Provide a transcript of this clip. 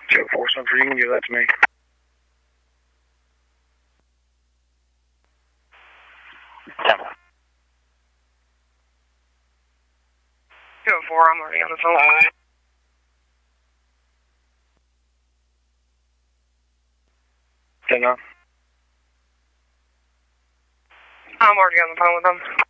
Joe Force number, you can give that to me. Joe 4, I'm already on the phone. I'm already on the phone with them.